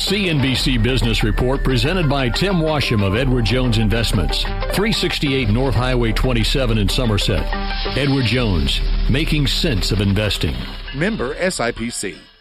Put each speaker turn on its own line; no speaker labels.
CNBC Business Report presented by Tim Washam of Edward Jones Investments, 368 North Highway 27 in Somerset. Edward Jones, making sense of investing.
Member SIPC.